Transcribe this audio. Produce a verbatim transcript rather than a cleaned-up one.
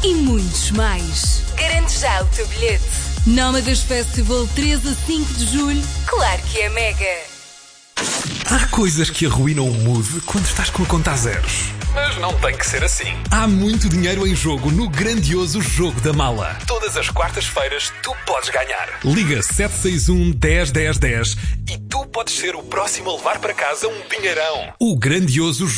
e muitos mais. Garante já o teu bilhete. Nómadas Festival três a cinco de julho. Claro que é mega. Há coisas que arruinam o mood quando estás com a conta a zeros. Mas não tem que ser assim. Há muito dinheiro em jogo no grandioso Jogo da Mala. Todas as quartas-feiras tu podes ganhar. Liga sete seis um, dez, dez, dez E tu podes ser o próximo a levar para casa um dinheirão. O grandioso